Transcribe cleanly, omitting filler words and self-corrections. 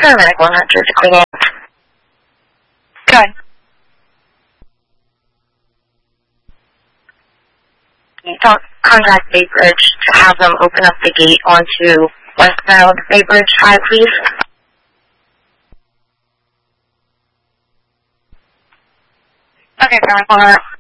Paramedic 100 to clean up. Good. Contact Bay Bridge to have them open up the gate onto westbound Bay Bridge High, please. Okay, Paramedic 100.